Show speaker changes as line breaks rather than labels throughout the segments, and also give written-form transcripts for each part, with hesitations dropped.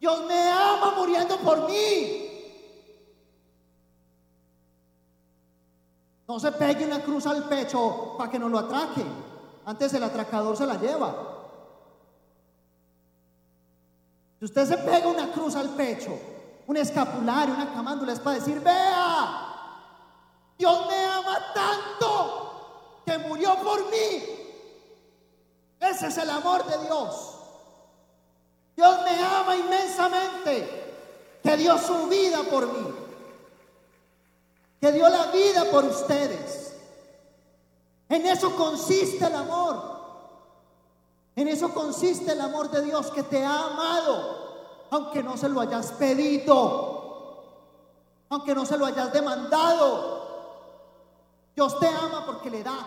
Dios me ama muriendo por mí. No se pegue una cruz al pecho para que no lo atraque. Antes el atracador se la lleva. Si usted se pega una cruz al pecho, un escapulario, una camándula, es para decir: vea, Dios me ama tanto que murió por mí. Ese es el amor de Dios. Dios me ama inmensamente, que dio su vida por mí, que dio la vida por ustedes. En eso consiste el amor. En eso consiste el amor de Dios, que te ha amado, aunque no se lo hayas pedido, aunque no se lo hayas demandado. Dios te ama porque le da.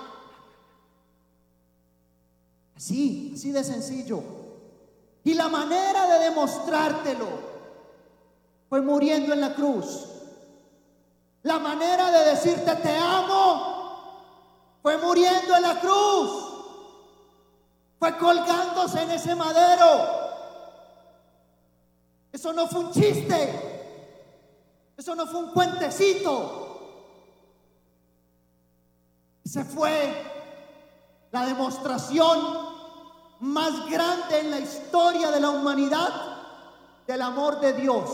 Así de sencillo. Y la manera de demostrártelo fue muriendo en la cruz. La manera de decirte te amo fue muriendo en la cruz. Fue colgándose en ese madero. Eso no fue un chiste. Eso no fue un cuentecito. Esa fue la demostración más grande en la historia de la humanidad del amor de Dios.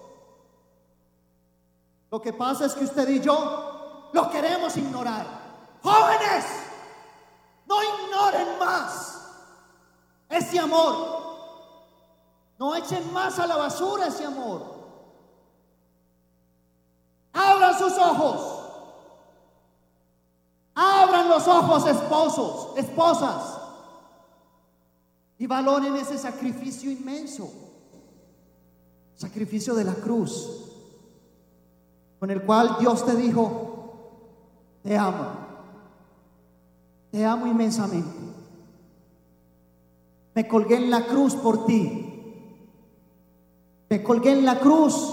Lo que pasa es que usted y yo lo queremos ignorar. Jóvenes, no ignoren más ese amor. No echen más a la basura ese amor. Abran sus ojos. Abran los ojos, esposos, esposas, y valoren ese sacrificio inmenso, sacrificio de la cruz, con el cual Dios te dijo: te amo inmensamente. Me colgué en la cruz por ti. Me colgué en la cruz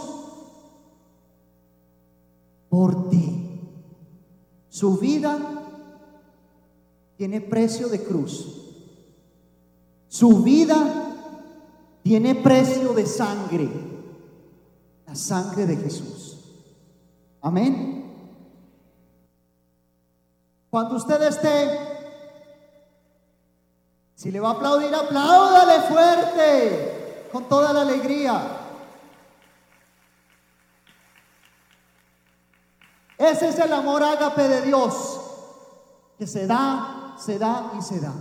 por ti. Su vida tiene precio de cruz. Su vida tiene precio de sangre. La sangre de Jesús. Amén. Cuando usted esté, si le va a aplaudir, apláudale fuerte, con toda la alegría. Ese es el amor ágape de Dios, que se da y se da.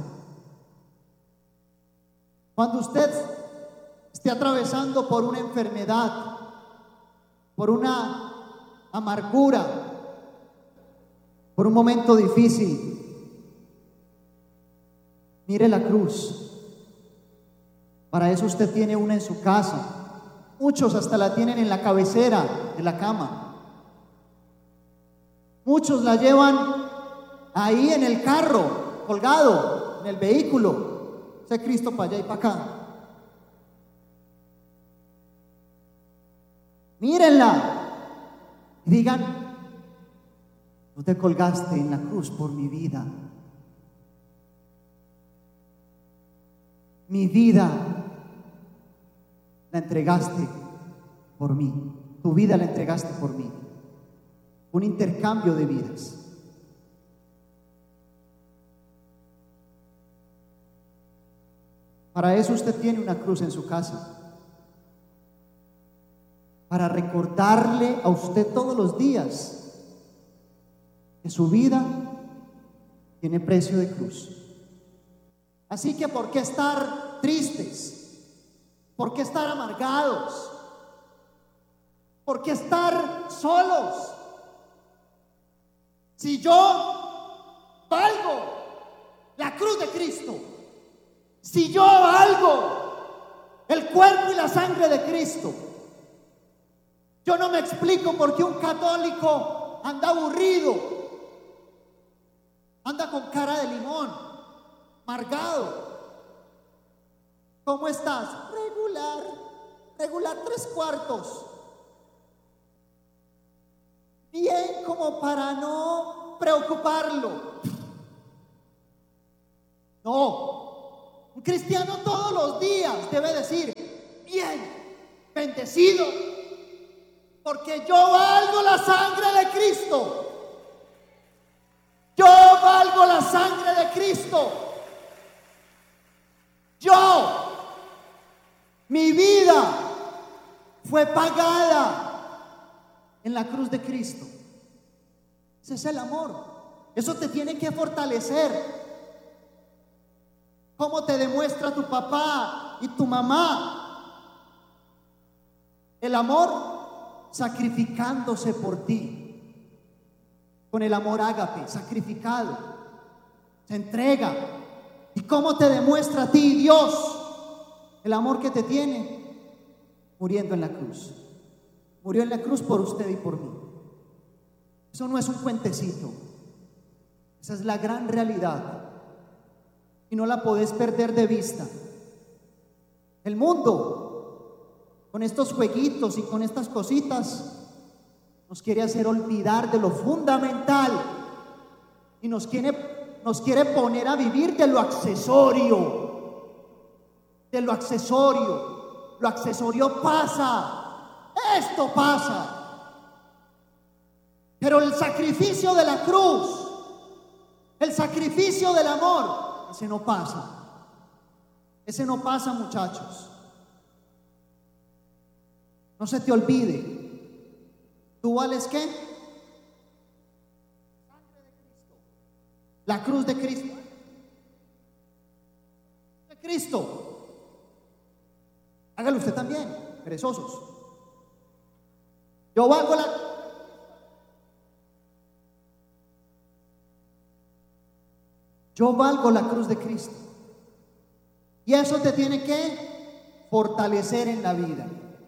Cuando usted esté atravesando por una enfermedad, por una amargura, por un momento difícil, mire la cruz. Para eso usted tiene una en su casa. Muchos hasta la tienen en la cabecera de la cama. Muchos la llevan ahí en el carro, colgado en el vehículo. Ese Cristo para allá y para acá. Mírenla y digan: tú te colgaste en la cruz por mi vida. Mi vida la entregaste por mí. Tu vida la entregaste por mí. Un intercambio de vidas. Para eso usted tiene una cruz en su casa. Para recordarle a usted todos los días que su vida tiene precio de cruz. Así que ¿por qué estar tristes? ¿Por qué estar amargados? ¿Por qué estar solos? Si yo valgo la cruz de Cristo, si yo valgo el cuerpo y la sangre de Cristo, yo no me explico por qué un católico anda aburrido, anda con cara de limón, amargado. ¿Cómo estás? Regular 3/4. Bien, como para no preocuparlo. No, un cristiano todos los días debe decir: bien, bendecido, porque yo valgo la sangre de Cristo. Yo valgo la sangre de Cristo. Mi vida fue pagada en la cruz de Cristo. Ese es el amor. Eso te tiene que fortalecer. ¿Cómo te demuestra tu papá y tu mamá el amor? Sacrificándose por ti. Con el amor ágape, sacrificado, se entrega. ¿Y cómo te demuestra a ti Dios el amor que te tiene? Muriendo en la cruz. Murió en la cruz por usted y por mí. Eso no es un cuentecito. Esa es la gran realidad. Y no la podés perder de vista. El mundo, con estos jueguitos y con estas cositas, nos quiere hacer olvidar de lo fundamental y nos quiere poner a vivir de lo accesorio. De lo accesorio. Lo accesorio pasa. Esto pasa. Pero el sacrificio de la cruz, el sacrificio del amor, ese no pasa. Ese no pasa, muchachos. No se te olvide. ¿Tú vales qué? La cruz de Cristo. De Cristo. Hágalo usted también, perezosos. Yo valgo la cruz de Cristo. Y eso te tiene que fortalecer en la vida.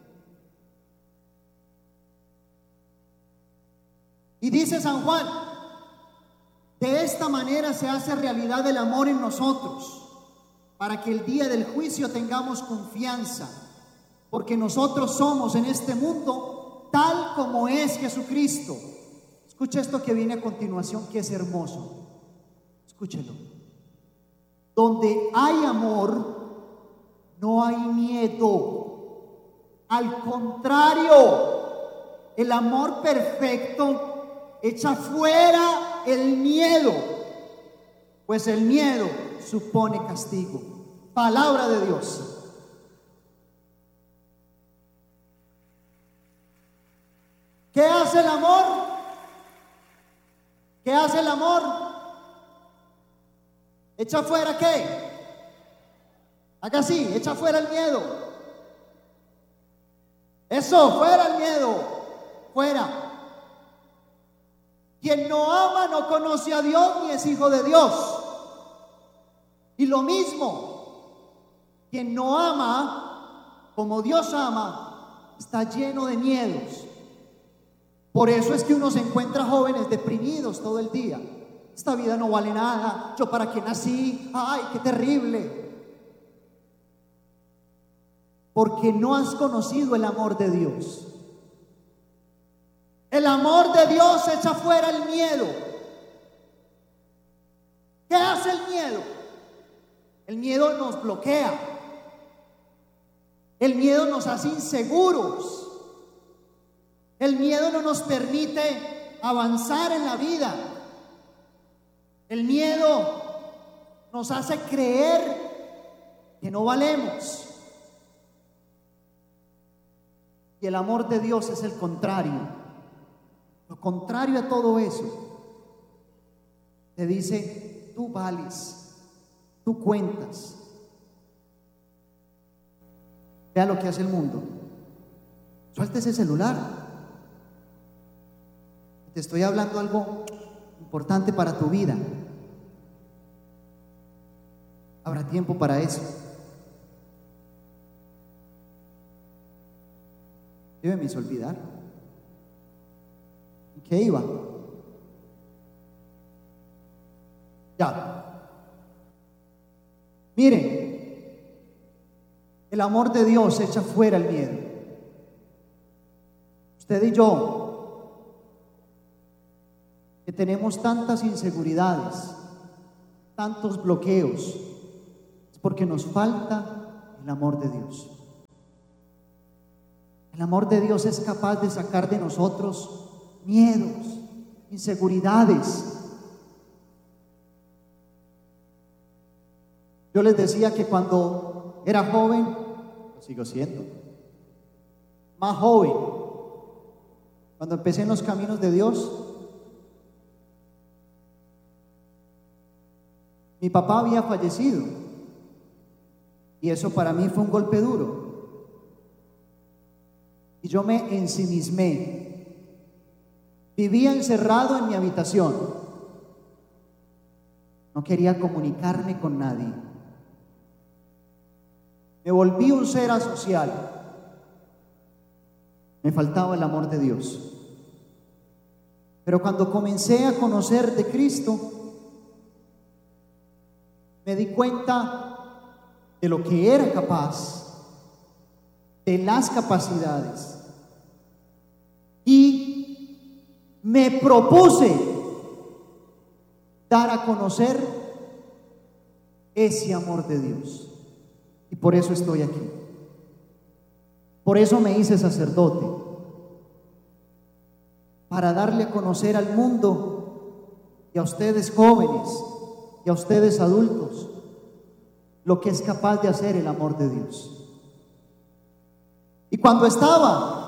Y dice San Juan, de esta manera se hace realidad el amor en nosotros, para que el día del juicio tengamos confianza, porque nosotros somos en este mundo tal como es Jesucristo. Escucha esto que viene a continuación, que es hermoso. Escúchelo. Donde hay amor, no hay miedo. Al contrario, el amor perfecto echa fuera el miedo, pues el miedo supone castigo. Palabra de Dios. ¿Qué hace el amor? ¿Qué hace el amor? ¿Echa fuera qué? Haga así, echa fuera el miedo. Eso, fuera el miedo. Fuera. Quien no ama no conoce a Dios ni es hijo de Dios. Y lo mismo, quien no ama como Dios ama, está lleno de miedos. Por eso es que uno se encuentra jóvenes deprimidos todo el día. Esta vida no vale nada. ¿Yo para qué nací? ¡Ay, qué terrible! Porque no has conocido el amor de Dios. El amor de Dios echa fuera el miedo. ¿Qué hace el miedo? El miedo nos bloquea. El miedo nos hace inseguros. El miedo no nos permite avanzar en la vida. El miedo nos hace creer que no valemos. Y el amor de Dios es el contrario. Lo contrario a todo eso. Te dice, tú vales, tú cuentas. Vea lo que hace el mundo. Suelta ese celular. Te estoy hablando algo importante para tu vida. Habrá tiempo para eso. Yo me hizo olvidar. ¿En qué iba? Ya. Mire, el amor de Dios echa fuera el miedo. Usted y yo, que tenemos tantas inseguridades, tantos bloqueos, es porque nos falta el amor de Dios. El amor de Dios es capaz de sacar de nosotros miedos, inseguridades. Yo les decía que cuando era joven, lo sigo siendo, más joven, cuando empecé en los caminos de Dios, mi papá había fallecido y eso para mí fue un golpe duro. Y yo me ensimismé, vivía encerrado en mi habitación, no quería comunicarme con nadie, me volví un ser asocial, me faltaba el amor de Dios. Pero cuando comencé a conocer de Cristo, me di cuenta de lo que era capaz, de las capacidades, y me propuse dar a conocer ese amor de Dios. Y por eso estoy aquí. Por eso me hice sacerdote, para darle a conocer al mundo y a ustedes jóvenes y a ustedes adultos lo que es capaz de hacer el amor de Dios. Y cuando estaba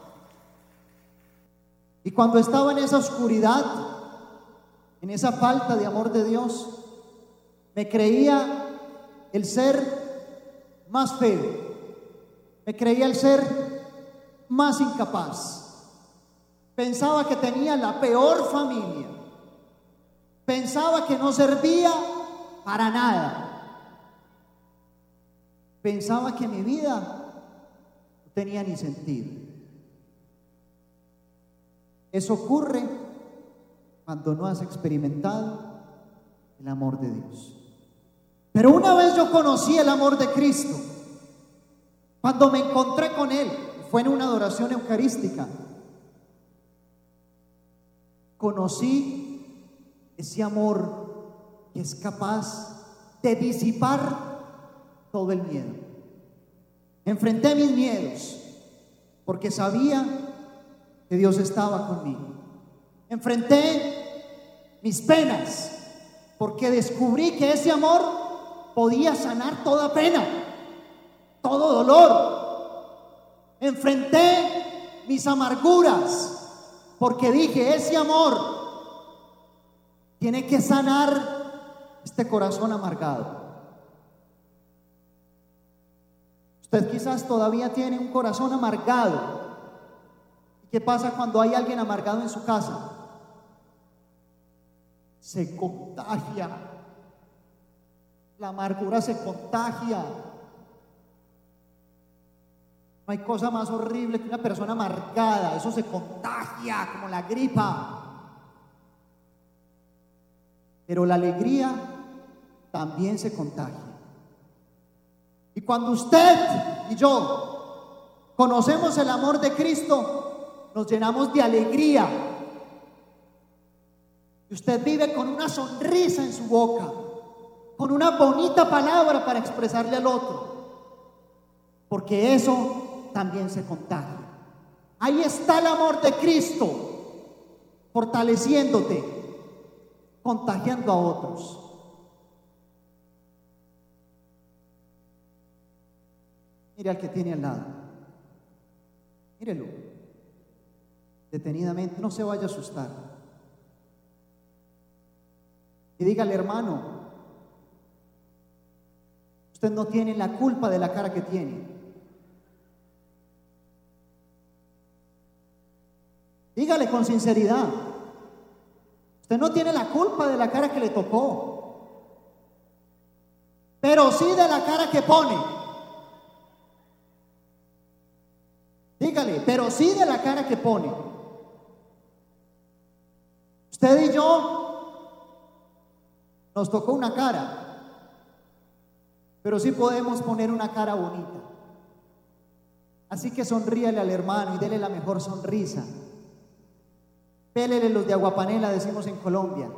en esa oscuridad, en esa falta de amor de Dios, me creía el ser más feo, me creía el ser más incapaz, pensaba que tenía la peor familia, pensaba que no servía para nada, pensaba que mi vida no tenía ni sentido. Eso ocurre cuando no has experimentado el amor de Dios. Pero una vez yo conocí el amor de Cristo, cuando me encontré con Él, fue en una adoración eucarística, conocí ese amor que es capaz de disipar todo el miedo. Enfrenté mis miedos porque sabía que Dios estaba conmigo. Enfrenté mis penas porque descubrí que ese amor podía sanar toda pena, todo dolor. Enfrenté mis amarguras porque dije, ese amor tiene que sanar este corazón amargado. Usted quizás todavía tiene un corazón amargado. ¿Qué pasa cuando hay alguien amargado en su casa? Se contagia. La amargura se contagia. No hay cosa más horrible que una persona amargada. Eso se contagia como la gripa. Pero la alegría también se contagia. Y cuando usted y yo conocemos el amor de Cristo, nos llenamos de alegría. Y usted vive con una sonrisa en su boca, con una bonita palabra para expresarle al otro, porque eso también se contagia. Ahí está el amor de Cristo, fortaleciéndote, contagiando a otros. Mire al que tiene al lado, mírelo detenidamente, no se vaya a asustar. Y dígale, hermano, usted no tiene la culpa de la cara que tiene. Dígale con sinceridad, usted no tiene la culpa de la cara que le tocó, pero sí de la cara que pone. Dígale, pero sí de la cara que pone. Usted y yo nos tocó una cara, pero sí podemos poner una cara bonita. Así que sonríale al hermano y dele la mejor sonrisa. Pélele los de aguapanela, decimos en Colombia.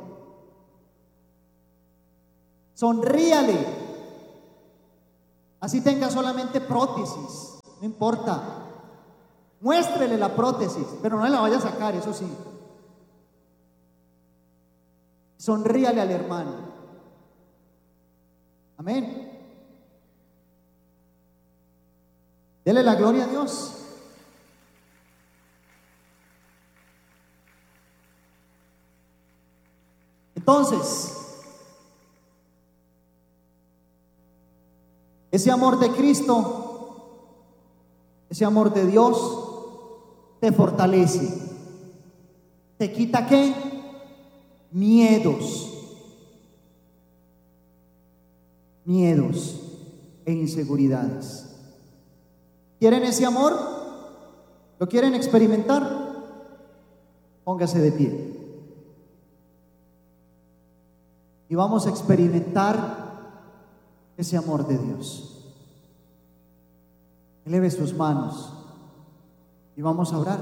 Sonríale. Así tenga solamente prótesis, no importa. Muéstrele la prótesis, pero no la vaya a sacar, eso sí. Sonríale al hermano. Amén. Dele la gloria a Dios. Entonces, ese amor de Cristo, ese amor de Dios, te fortalece. ¿Te quita qué? Miedos. Miedos e inseguridades. ¿Quieren ese amor? ¿Lo quieren experimentar? Póngase de pie. Y vamos a experimentar ese amor de Dios. Eleve sus manos y vamos a orar.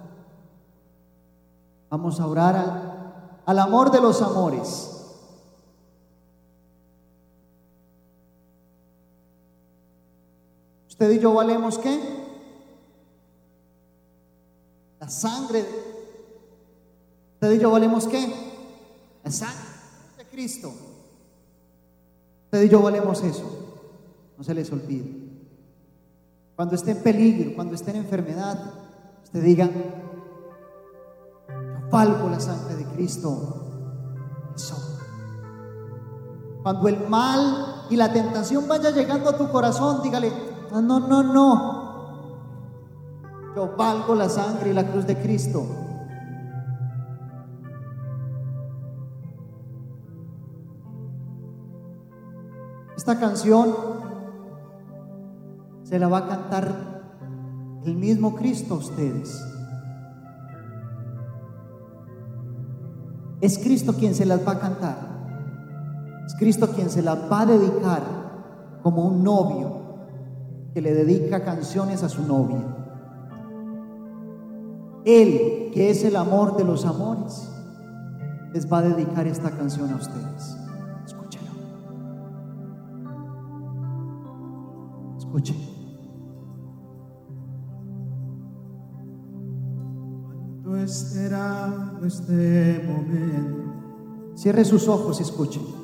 Vamos a orar al amor de los amores. Usted y yo valemos ¿qué? La sangre. Usted y yo valemos ¿qué? La sangre de Cristo. Usted y yo valemos eso. No se les olvide. Cuando esté en peligro, cuando esté en enfermedad, usted diga: yo valgo la sangre de Cristo. Eso. Cuando el mal y la tentación vaya llegando a tu corazón, dígale: no, no, no, no. Yo valgo la sangre y la cruz de Cristo. Esta canción se la va a cantar el mismo Cristo a ustedes. Es Cristo quien se las va a cantar. Es Cristo quien se las va a dedicar, como un novio que le dedica canciones a su novia. Él, que es el amor de los amores, les va a dedicar esta canción a ustedes. Escúchalo. Escuchen.
¿Cuánto esperado este momento?
Cierre sus ojos y escuchen.